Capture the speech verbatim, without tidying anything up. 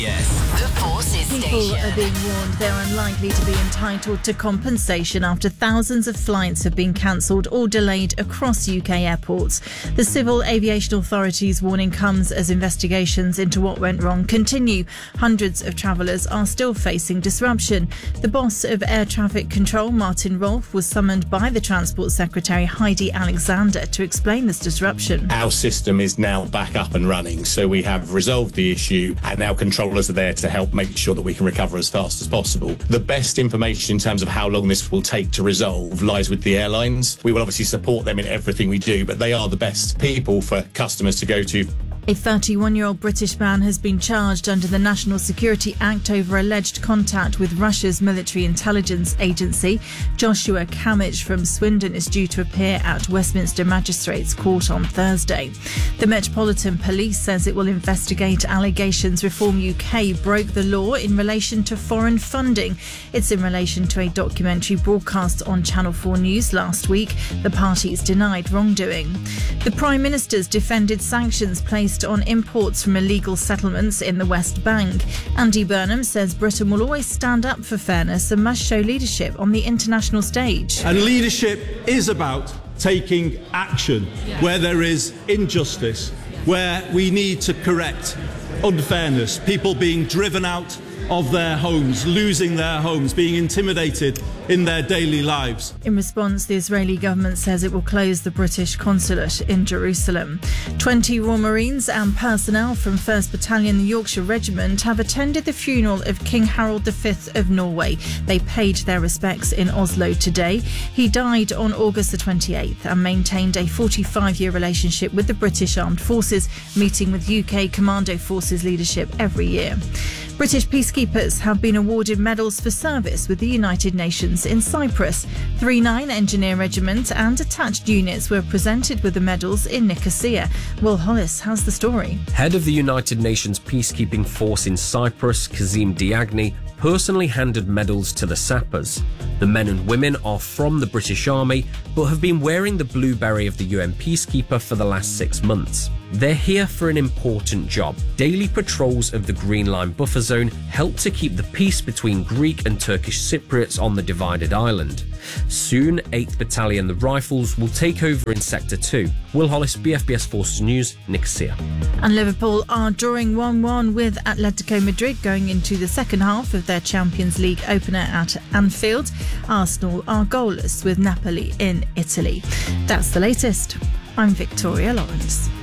Yes. The Forces People Station. are being warned they're unlikely to be entitled to compensation after thousands of flights have been cancelled or delayed across U K airports. The Civil Aviation Authority's warning comes as investigations into what went wrong continue. Hundreds of travellers are still facing disruption. The boss of Air Traffic Control, Martin Rolfe, was summoned by the Transport Secretary Heidi Alexander to explain this disruption. Our system is now back up and running, so we have resolved the issue and now controllers are there to help make sure that we can recover as fast as possible. The best information in terms of how long this will take to resolve lies with the airlines. We will obviously support them in everything we do, but they are the best people for customers to go to. A thirty-one-year-old British man has been charged under the National Security Act over alleged contact with Russia's military intelligence agency. Joshua Kamich from Swindon is due to appear at Westminster Magistrates Court on Thursday. The Metropolitan Police says it will investigate allegations Reform U K broke the law in relation to foreign funding. It's in relation to a documentary broadcast on Channel four News last week. The parties denied wrongdoing. The Prime Minister's defended sanctions placed on imports from illegal settlements in the West Bank. Andy Burnham says Britain will always stand up for fairness and must show leadership on the international stage. And leadership is about taking action where there is injustice, where we need to correct unfairness, people being driven out of their homes, losing their homes, being intimidated in their daily lives. In response, the Israeli government says it will close the British consulate in Jerusalem. twenty Royal Marines and personnel from first Battalion, the Yorkshire Regiment, have attended the funeral of King Harald the Fifth of Norway. They paid their respects in Oslo today. He died on August the twenty-eighth and maintained a forty-five-year relationship with the British Armed Forces, meeting with U K Commando Forces leadership every year. British peacekeepers have been awarded medals for service with the United Nations in Cyprus. Three nine Engineer Regiment and attached units were presented with the medals in Nicosia. Will Hollis has the story. Head of the United Nations Peacekeeping Force in Cyprus, Kazim Diagni, personally handed medals to the sappers. The men and women are from the British Army, but have been wearing the blue beret of the U N Peacekeeper for the last six months. They're here for an important job. Daily patrols of the Green Line buffer zone help to keep the peace between Greek and Turkish Cypriots on the divided island. Soon, eighth Battalion, the Rifles, will take over in Sector two. Will Hollis, B F B S Forces News, Nicosia. And Liverpool are drawing one one with Atletico Madrid going into the second half of their Champions League opener at Anfield. Arsenal are goalless with Napoli in Italy. That's the latest. I'm Victoria Lawrence.